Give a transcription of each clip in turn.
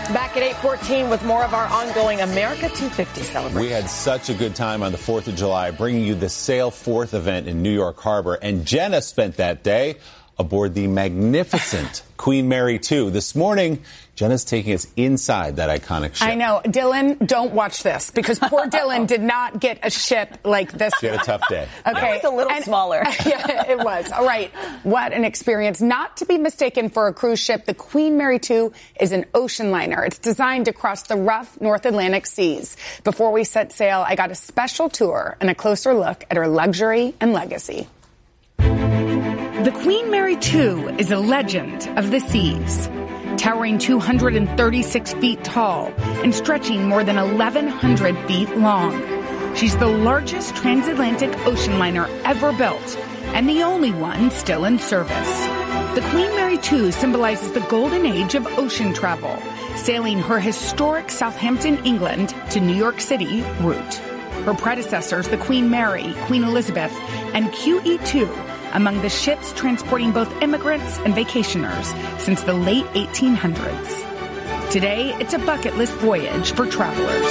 Back at 8:14 with more of our ongoing America 250 celebration. We had such a good time on the 4th of July bringing you the Sail Forth event in New York Harbor. And Jenna spent that day aboard the magnificent Queen Mary 2. This morning, Jenna's taking us inside that iconic ship. I know. Dylan, don't watch this because poor Dylan did not get a ship like this. She had a tough day. Okay. It was a little smaller. Yeah, it was. All right. What an experience. Not to be mistaken for a cruise ship, the Queen Mary 2 is an ocean liner. It's designed to cross the rough North Atlantic seas. Before we set sail, I got a special tour and a closer look at her luxury and legacy. The Queen Mary 2 is a legend of the seas. Towering 236 feet tall and stretching more than 1,100 feet long. She's the largest transatlantic ocean liner ever built and the only one still in service. The Queen Mary 2 symbolizes the golden age of ocean travel, sailing her historic Southampton, England to New York City route. Her predecessors, the Queen Mary, Queen Elizabeth, and QE2, among the ships transporting both immigrants and vacationers since the late 1800s. Today, it's a bucket list voyage for travelers.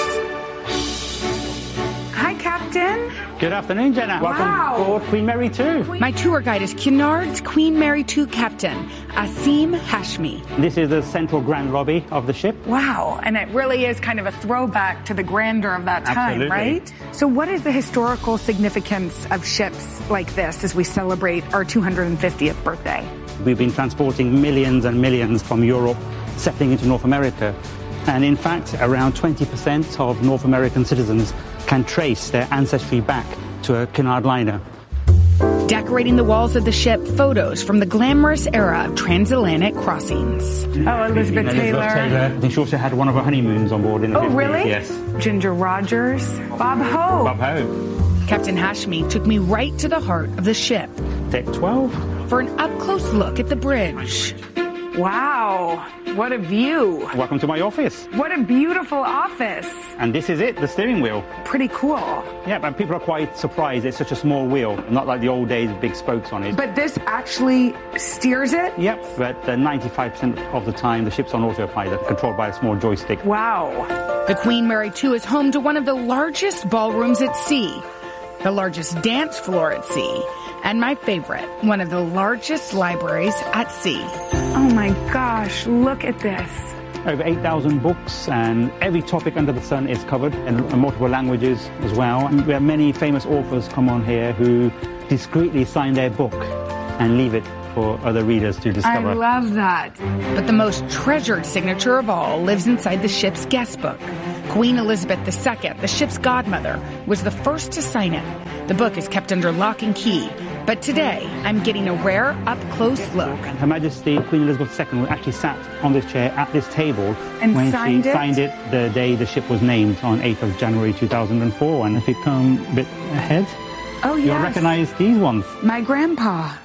Hi, Captain. Good afternoon, Jenna. Wow. Welcome aboard Queen Mary 2. My tour guide is Cunard's Queen Mary 2 captain, Asim Hashmi. This is the central grand lobby of the ship. Wow, and it really is kind of a throwback to the grandeur of that time, Absolutely. right? So what is the historical significance of ships like this as we celebrate our 250th birthday? We've been transporting millions and millions from Europe, settling into North America. And in fact, around 20% of North American citizens can trace their ancestry back to a Cunard liner. Decorating the walls of the ship, photos from the glamorous era of transatlantic crossings. Oh, Elizabeth Taylor. I think she also had one of her honeymoons on board in the 50s. Really? Yes. Ginger Rogers. Bob Hope. Bob Hope. Captain Hashmi took me right to the heart of the ship. Deck 12. For an up-close look at the bridge. Wow, what a view. Welcome to my office. What a beautiful office. And this is it, the steering wheel. Pretty cool. Yeah, but people are quite surprised it's such a small wheel, not like the old days, big spokes on it. But this actually steers it? Yep, but 95% of the time the ship's on autopilot, controlled by a small joystick. Wow. The Queen Mary 2 is home to one of the largest ballrooms at sea, the largest dance floor at sea, and my favorite, one of the largest libraries at sea. Oh my gosh, look at this. Over 8,000 books, and every topic under the sun is covered in multiple languages as well. And we have many famous authors come on here who discreetly sign their book and leave it for other readers to discover. I love that. But the most treasured signature of all lives inside the ship's guest book. Queen Elizabeth II, the ship's godmother, was the first to sign it. The book is kept under lock and key. But today, I'm getting a rare up-close look. Her Majesty Queen Elizabeth II actually sat on this chair at this table and when signed she signed it the day the ship was named on 8th of January 2004. And if you come a bit ahead, you'll recognize these ones. My grandpa.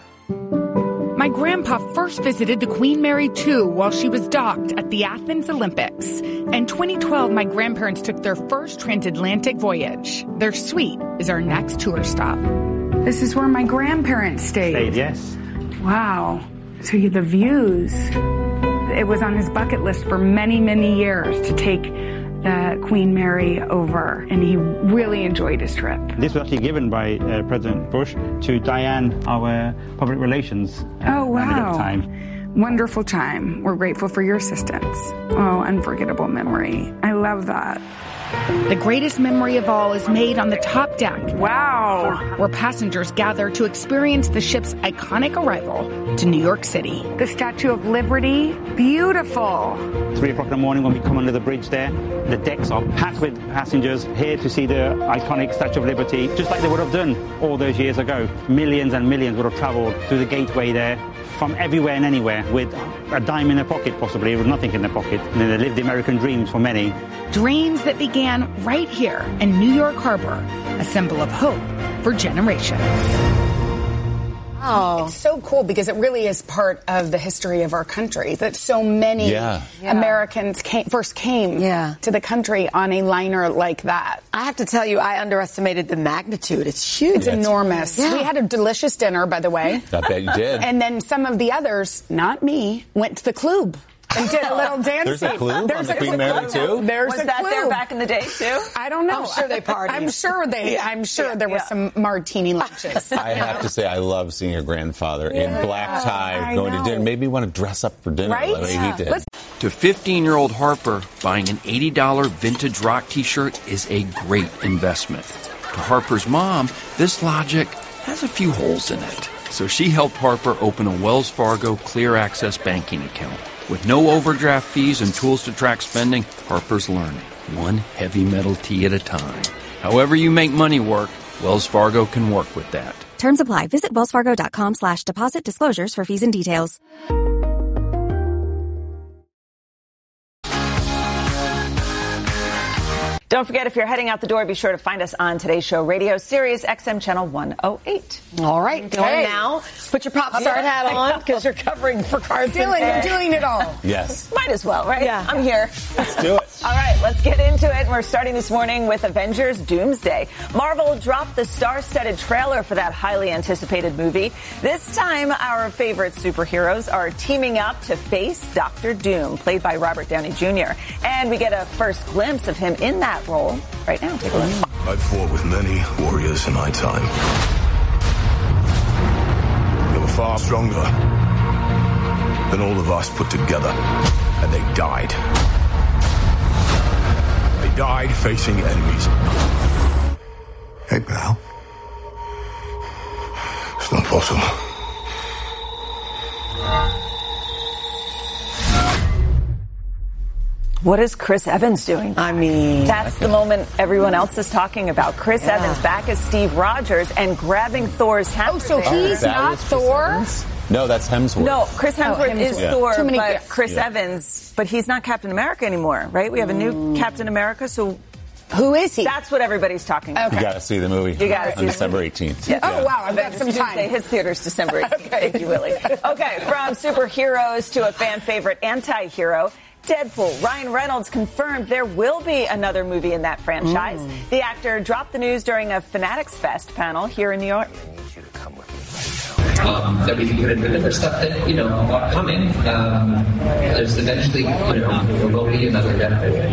My grandpa first visited the Queen Mary 2 while she was docked at the Athens Olympics. In 2012, my grandparents took their first transatlantic voyage. Their suite is our next tour stop. This is where my grandparents stayed. Yes. Wow. So the views. It was on his bucket list for many, many years to take the Queen Mary over, and he really enjoyed his trip. This was actually given by President Bush to Diane, our public relations manager at the time. Wonderful time. We're grateful for your assistance. Oh, unforgettable memory. I love that. The greatest memory of all is made on the top deck. Wow! Where passengers gather to experience the ship's iconic arrival to New York City. The Statue of Liberty, beautiful. 3 o'clock in the morning when we come under the bridge there, the decks are packed with passengers here to see the iconic Statue of Liberty, just like they would have done all those years ago. Millions and millions would have traveled through the gateway there from everywhere and anywhere with a dime in their pocket, possibly, with nothing in their pocket. And then they lived the American dreams for many. Dreams that began right here in New York Harbor, a symbol of hope for generations. Oh, it's so cool because it really is part of the history of our country that so many Americans first came to the country on a liner like that. I have to tell you, I underestimated the magnitude. It's huge. It's enormous. Yeah. We had a delicious dinner, by the way. I bet you did. And then some of the others, not me, went to the club. and did a little dancing. There's a clue on the Queen Mary too? There's Was a that clue. there back in the day, too? I don't know. I'm sure they partied. I'm sure there was some martini lunches. I have to say, I love seeing your grandfather in black tie I going know. to dinner. Maybe you want to dress up for dinner Right? the way he did. To 15-year-old Harper, buying an $80 vintage rock t-shirt is a great investment. To Harper's mom, this logic has a few holes in it. So she helped Harper open a Wells Fargo Clear Access banking account. With no overdraft fees and tools to track spending, Harper's learning, one heavy metal tea at a time. However you make money work, Wells Fargo can work with that. Terms apply. Visit wellsfargo.com/deposit disclosures for fees and details. Don't forget, if you're heading out the door, be sure to find us on Today's Show Radio, Sirius XM Channel 108. All right, going now. Put your pop star hat on because you're covering for Carson. Dylan, you're doing it all. Yes. Might as well, right? Yeah. I'm here. Let's do it. All right, let's get into it. We're starting this morning with Avengers Doomsday. Marvel dropped the star-studded trailer for that highly anticipated movie. This time, our favorite superheroes are teaming up to face Dr. Doom, played by Robert Downey Jr. And we get a first glimpse of him in that role right now. Take a look. I've fought with many warriors in my time. They were far stronger than all of us put together. And they died. They died facing enemies. Hey, pal. It's not possible. What is Chris Evans doing? I mean, That's the moment everyone else is talking about. Chris Evans back as Steve Rogers and grabbing Thor's hammer. Oh, so he's That not was Chris Thor? Evans? No, that's Hemsworth. No, Chris Hemsworth is Hemsworth. Thor, Too many but gifts. Chris Evans, but he's not Captain America anymore, right? We have a new Captain America, so Who is he? that's what everybody's talking about. You got to see the movie You gotta see on the December 18th. Yeah. Oh, wow, I've got some Doomsday time. hits theaters December 18th. Thank you, Willie. Okay, from superheroes to a fan favorite anti-hero, Deadpool. Ryan Reynolds confirmed there will be another movie in that franchise. The actor dropped the news during a Fanatics Fest panel here in New York. That we can get into. There's stuff that, are coming. There's eventually, there will be another Deadpool.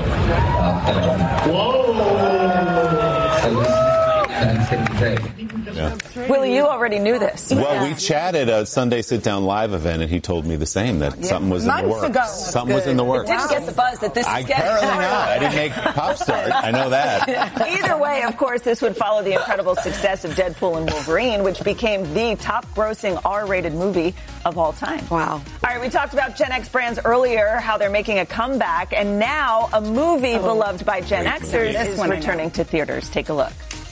That's going to be great. Yeah. Willie, you already knew this. Well, we chatted at a Sunday Sit Down Live event, and he told me the same, that something was in the Months works. ago. Something was in the works. Didn't get the buzz that this is getting. Apparently not. I didn't make Pop Start. I know that. Either way, of course, this would follow the incredible success of Deadpool and Wolverine, which became the top-grossing R-rated movie of all time. Wow. All right, we talked about Gen X brands earlier, how they're making a comeback, and now a movie beloved by Gen Xers This is one I know. returning to theaters. Take a look.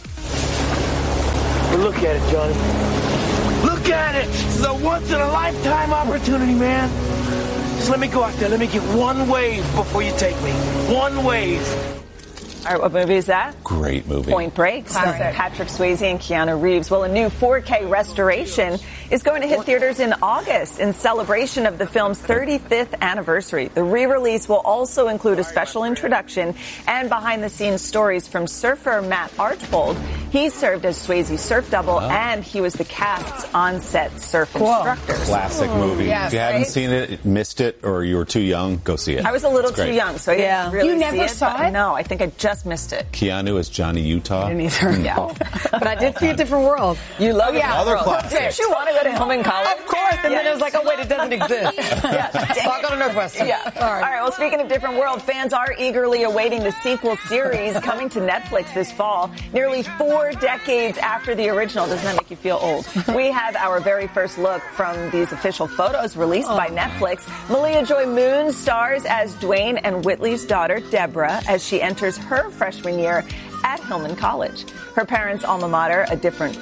Look at it, Johnny. Look at it! This is a once-in-a-lifetime opportunity, man. Just let me go out there. Let me get one wave before you take me. One wave. All right, what movie is that? Great movie. Point Break, starring Patrick Swayze and Keanu Reeves. Well, a new 4K restoration is going to hit theaters in August in celebration of the film's 35th anniversary. The re-release will also include a special introduction and behind-the-scenes stories from surfer Matt Archbold. He served as Swayze's surf double, and he was the cast's on-set surf instructor. Classic movie. Yes, if you haven't right? seen it, missed it, or you were too young, go see it. I was a little It's great. too young, so I didn't really You never see it. saw but it? No, I think I just missed it. Keanu as Johnny Utah. Yeah. but I did see A Different World. You love it. Another classic. Did you want to go to Hillman College? Of course. And then it was like, oh, wait, it doesn't exist. Yeah. So I'll go to Northwestern. Yeah. All right. Well, speaking of Different World, fans are eagerly awaiting the sequel series coming to Netflix this fall. Nearly 4 decades after the original. Doesn't that make you feel old? We have our very first look from these official photos released by Netflix. Malia Joy Moon stars as Dwayne and Whitley's daughter, Deborah, as she enters her freshman year at Hillman College. Her parents' alma mater, A Different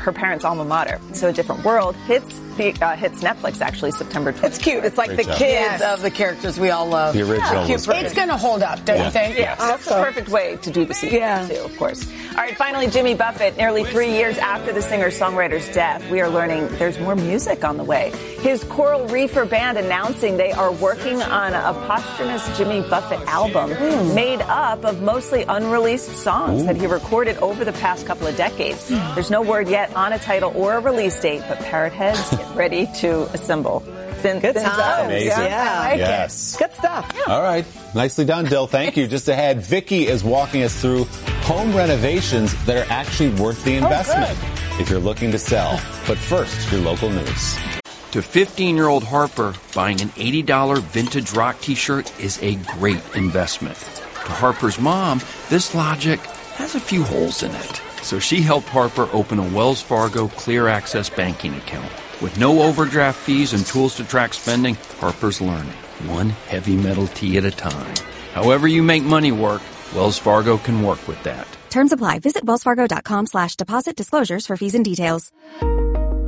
World, hits Netflix actually September 20th. It's cute. It's like Great the job. kids of the characters we all love. The original was great. It's going to hold up, don't you think? Yeah, that's the perfect way to do the sequel, too, of course. All right, finally, Jimmy Buffett. Nearly 3 years after the singer-songwriter's death, we are learning there's more music on the way. His Coral Reefer Band announcing they are working on a posthumous Jimmy Buffett album made up of mostly unreleased songs that he recorded over the past couple of decades. There's no word yet on a title or a release date, but Parrot Heads, get ready to assemble. Good times. Amazing. Yeah. Yes. Good stuff. Yeah. All right. Nicely done, Dill. Thank you. Just ahead, Vicky is walking us through home renovations that are actually worth the investment if you're looking to sell. But first, your local news. To 15-year-old Harper, buying an $80 vintage rock t-shirt is a great investment. To Harper's mom, this logic has a few holes in it. So she helped Harper open a Wells Fargo Clear Access banking account. With no overdraft fees and tools to track spending, Harper's learning, one heavy metal tee at a time. However you make money work, Wells Fargo can work with that. Terms apply. Visit wellsfargo.com/deposit disclosures for fees and details.